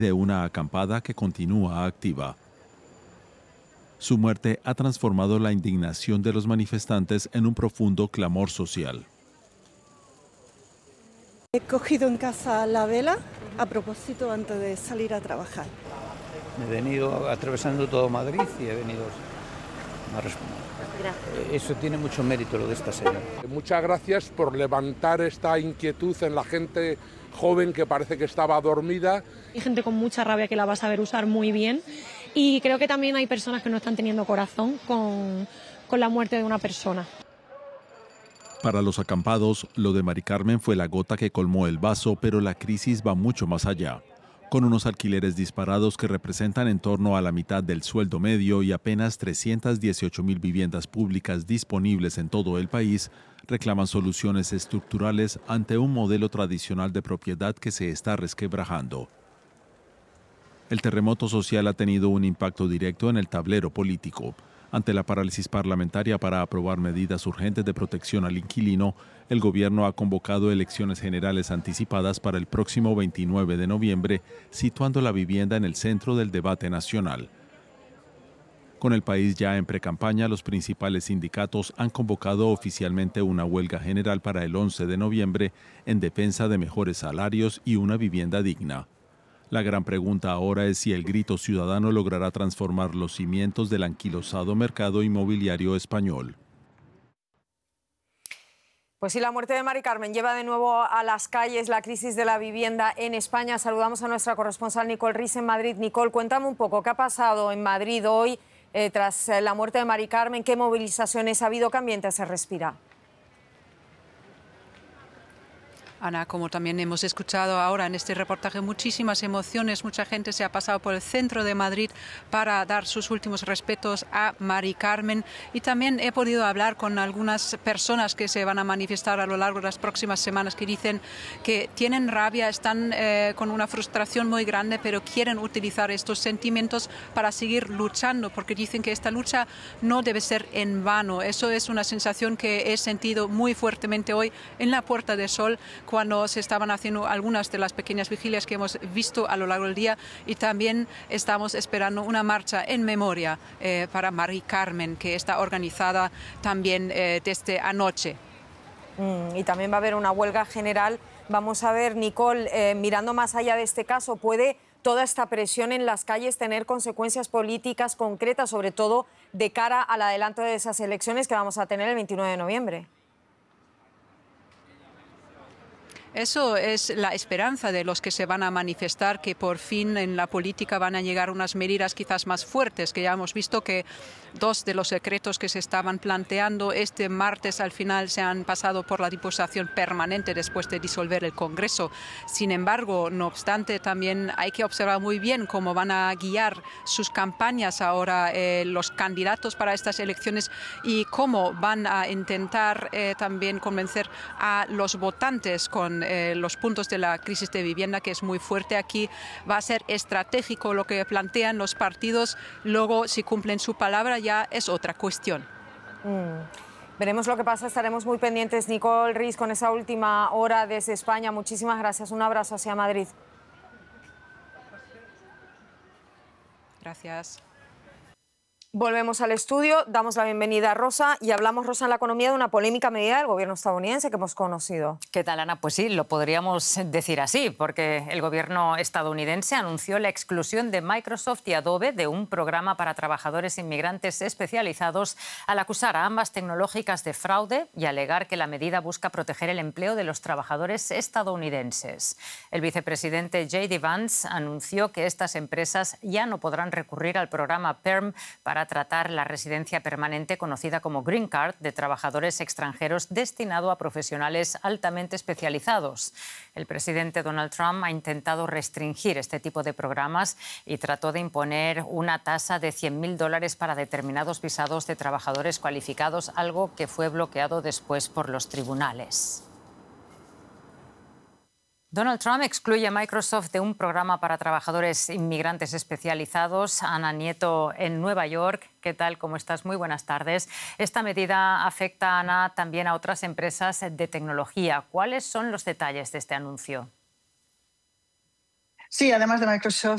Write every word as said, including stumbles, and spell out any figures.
de una acampada que continúa activa. Su muerte ha transformado la indignación de los manifestantes en un profundo clamor social. He cogido en casa la vela a propósito antes de salir a trabajar. Me he venido atravesando todo Madrid y he venido a responder. Eso tiene mucho mérito lo de esta señora. Muchas gracias por levantar esta inquietud en la gente joven que parece que estaba dormida. Hay gente con mucha rabia que la va a saber usar muy bien y creo que también hay personas que no están teniendo corazón con, con la muerte de una persona. Para los acampados, lo de Mari Carmen fue la gota que colmó el vaso, pero la crisis va mucho más allá. Con unos alquileres disparados que representan en torno a la mitad del sueldo medio y apenas trescientas dieciocho mil viviendas públicas disponibles en todo el país, reclaman soluciones estructurales ante un modelo tradicional de propiedad que se está resquebrajando. El terremoto social ha tenido un impacto directo en el tablero político. Ante la parálisis parlamentaria para aprobar medidas urgentes de protección al inquilino, el gobierno ha convocado elecciones generales anticipadas para el próximo veintinueve de noviembre, situando la vivienda en el centro del debate nacional. Con el país ya en precampaña, los principales sindicatos han convocado oficialmente una huelga general para el once de noviembre en defensa de mejores salarios y una vivienda digna. La gran pregunta ahora es si el grito ciudadano logrará transformar los cimientos del anquilosado mercado inmobiliario español. Pues sí, la muerte de Mari Carmen lleva de nuevo a las calles la crisis de la vivienda en España. Saludamos a nuestra corresponsal Nicole Riz en Madrid. Nicole, cuéntame un poco, ¿qué ha pasado en Madrid hoy eh, tras la muerte de Mari Carmen? ¿Qué movilizaciones ha habido? ¿Qué ambiente se respira? Ana, como también hemos escuchado ahora en este reportaje, muchísimas emociones, mucha gente se ha pasado por el centro de Madrid para dar sus últimos respetos a Mari Carmen, y también he podido hablar con algunas personas que se van a manifestar a lo largo de las próximas semanas, que dicen que tienen rabia, están eh, con una frustración muy grande, pero quieren utilizar estos sentimientos para seguir luchando, porque dicen que esta lucha no debe ser en vano. Eso es una sensación que he sentido muy fuertemente hoy en la Puerta del Sol, cuando se estaban haciendo algunas de las pequeñas vigilias que hemos visto a lo largo del día, y también estamos esperando una marcha en memoria eh, para Mari Carmen, que está organizada también eh, desde anoche. Mm, y también va a haber una huelga general. Vamos a ver, Nicole, eh, mirando más allá de este caso, ¿puede toda esta presión en las calles tener consecuencias políticas concretas, sobre todo de cara al adelanto de esas elecciones que vamos a tener el veintinueve de noviembre? Eso es la esperanza de los que se van a manifestar, que por fin en la política van a llegar unas medidas quizás más fuertes, que ya hemos visto que dos de los decretos que se estaban planteando este martes al final se han pasado por la disposición permanente después de disolver el Congreso. Sin embargo, no obstante, también hay que observar muy bien cómo van a guiar sus campañas ahora eh, los candidatos para estas elecciones, y cómo van a intentar eh, también convencer a los votantes con Eh, los puntos de la crisis de vivienda, que es muy fuerte aquí. Va a ser estratégico lo que plantean los partidos. Luego, si cumplen su palabra, ya es otra cuestión. Mm. Veremos lo que pasa, estaremos muy pendientes. Nicole Riz, con esa última hora desde España. Muchísimas gracias. Un abrazo hacia Madrid. Gracias. Volvemos al estudio, damos la bienvenida a Rosa y hablamos, Rosa, en la economía de una polémica medida del gobierno estadounidense que hemos conocido. ¿Qué tal, Ana? Pues sí, lo podríamos decir así, porque el gobierno estadounidense anunció la exclusión de Microsoft y Adobe de un programa para trabajadores inmigrantes especializados al acusar a ambas tecnológicas de fraude y alegar que la medida busca proteger el empleo de los trabajadores estadounidenses. El vicepresidente J D Vance anunció que estas empresas ya no podrán recurrir al programa P E R M para tratar la residencia permanente conocida como Green Card de trabajadores extranjeros destinado a profesionales altamente especializados. El presidente Donald Trump ha intentado restringir este tipo de programas y trató de imponer una tasa de cien mil dólares para determinados visados de trabajadores cualificados, algo que fue bloqueado después por los tribunales. Donald Trump excluye a Microsoft de un programa para trabajadores inmigrantes especializados. Ana Nieto, en Nueva York. ¿Qué tal? ¿Cómo estás? Muy buenas tardes. Esta medida afecta, Ana, también a otras empresas de tecnología. ¿Cuáles son los detalles de este anuncio? Sí, además de Microsoft,